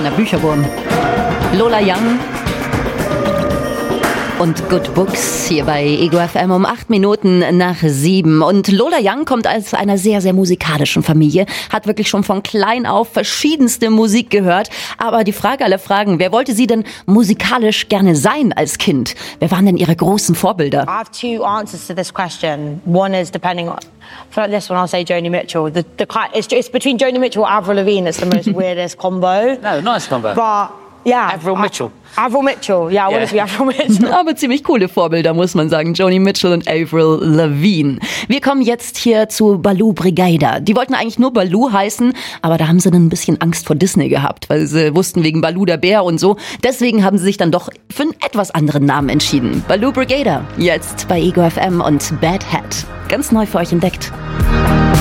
kleiner Bücherwurm. Lola Young und Good Books hier bei Ego FM um 7:08. Und Lola Young kommt aus einer sehr, sehr musikalischen Familie, hat wirklich schon von klein auf verschiedenste Musik gehört. Aber die Frage aller Fragen, wer wollte sie denn musikalisch gerne sein als Kind? Wer waren denn ihre großen Vorbilder? I have two answers to this question. One is depending on, for this one I'll say Joni Mitchell. It's between Joni Mitchell and Avril Lavigne. It's the most weirdest combo. No, nice combo. But yeah, Avril Mitchell. Avril Mitchell, yeah, I want it to be Avril Mitchell. Aber ziemlich coole Vorbilder, muss man sagen. Joni Mitchell und Avril Lavigne. Wir kommen jetzt hier zu Baloo Brigada. Die wollten eigentlich nur Baloo heißen, aber da haben sie dann ein bisschen Angst vor Disney gehabt, weil sie wussten wegen Baloo der Bär und so. Deswegen haben sie sich dann doch für einen etwas anderen Namen entschieden. Baloo Brigada, jetzt bei Ego FM und Bad Hat. Ganz neu für euch entdeckt.